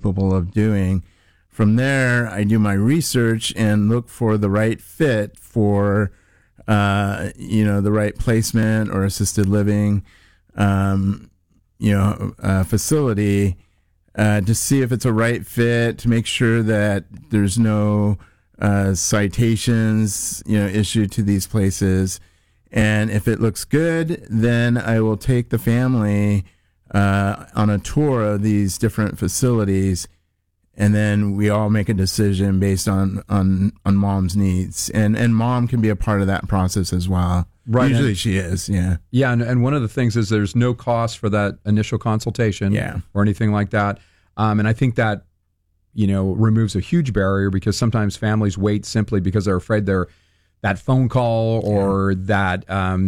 capable of doing. From there, I do my research and look for the right fit for, the right placement or assisted living, facility, to see if it's a right fit, to make sure that there's no citations, issued to these places. And if it looks good, then I will take the family on a tour of these different facilities, and then we all make a decision based on mom's needs. And mom can be a part of that process as well. Right. Usually she is, yeah. Yeah, and one of the things is there's no cost for that initial consultation or anything like that. And I think that, removes a huge barrier, because sometimes families wait simply because they're afraid that phone call or that,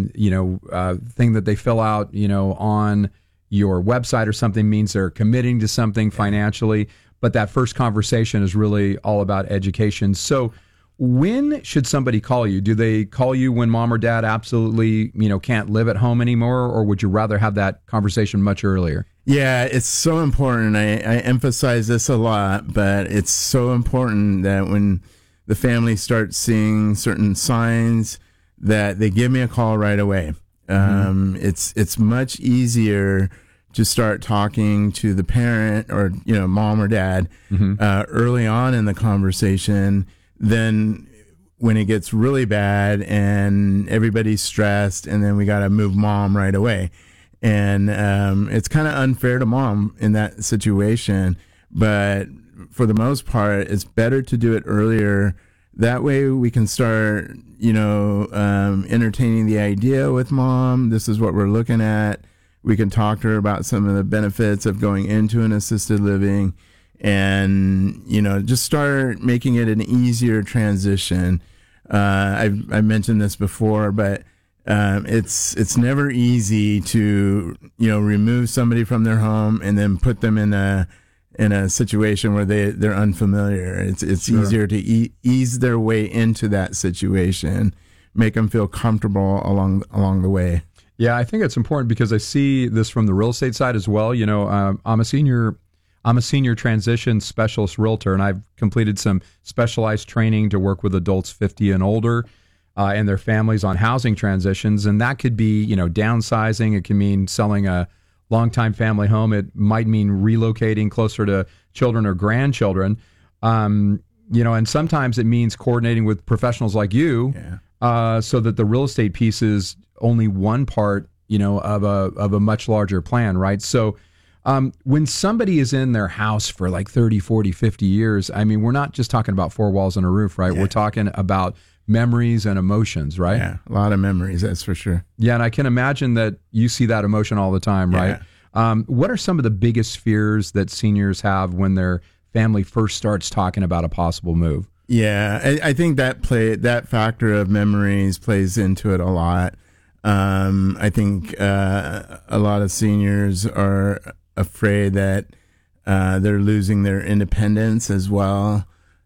thing that they fill out, on your website or something means they're committing to something financially. But that first conversation is really all about education. So when should somebody call you? Do they call you when mom or dad absolutely, can't live at home anymore? Or would you rather have that conversation much earlier? Yeah, it's so important. I emphasize this a lot, but it's so important that when the family starts seeing certain signs, that they give me a call right away. It's much easier to start talking to the parent or, mom or dad early on in the conversation than when it gets really bad and everybody's stressed and then we got to move mom right away. And it's kind of unfair to mom in that situation. But for the most part, it's better to do it earlier. That way we can start, entertaining the idea with mom. This is what we're looking at. We can talk to her about some of the benefits of going into an assisted living and, just start making it an easier transition. I've mentioned this before, but it's never easy to, remove somebody from their home and then put them in a situation where they're unfamiliar. It's easier to ease their way into that situation, make them feel comfortable along the way. Yeah, I think it's important because I see this from the real estate side as well. I'm a senior transition specialist realtor, and I've completed some specialized training to work with adults 50 and older and their families on housing transitions. And that could be, downsizing. It can mean selling a longtime family home. It might mean relocating closer to children or grandchildren. And sometimes it means coordinating with professionals like you so that the real estate piece is only one part, of a much larger plan, right? So when somebody is in their house for like 30, 40, 50 years, I mean, we're not just talking about four walls and a roof, right? Yeah. We're talking about memories and emotions, right? Yeah, a lot of memories, that's for sure. Yeah, and I can imagine that you see that emotion all the time, right? What are some of the biggest fears that seniors have when their family first starts talking about a possible move? Yeah, I think that factor of memories plays into it a lot. I think a lot of seniors are afraid that they're losing their independence as well.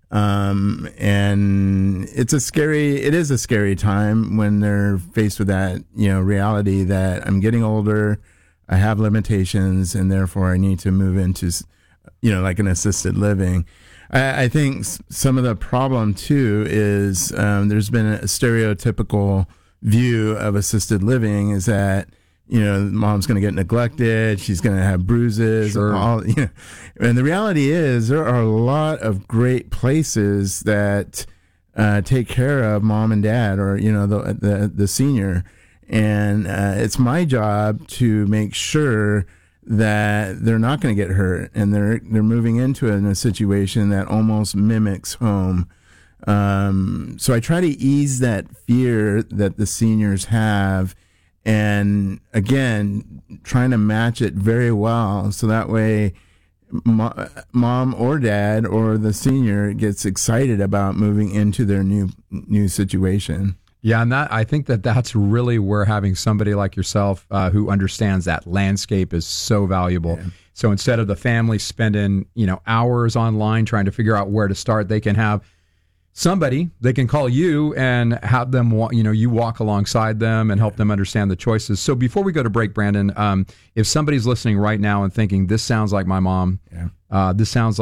And it is a scary time when they're faced with that, reality that I'm getting older, I have limitations, and therefore I need to move into, like an assisted living. I think some of the problem too is there's been a stereotypical view of assisted living is that, mom's going to get neglected. She's going to have bruises. Sure. And the reality is there are a lot of great places that take care of mom and dad or, the senior. And it's my job to make sure that they're not going to get hurt and they're moving into it in a situation that almost mimics home. So I try to ease that fear that the seniors have. And again, trying to match it very well so that way mom or dad or the senior gets excited about moving into their new situation. Yeah, and I think that's really where having somebody like yourself who understands that landscape is so valuable. Yeah. So instead of the family spending hours online trying to figure out where to start, they can have somebody, they can call you and have them, you walk alongside them and help them understand the choices. So before we go to break, Brandon, if somebody's listening right now and thinking, this sounds like my mom, this sounds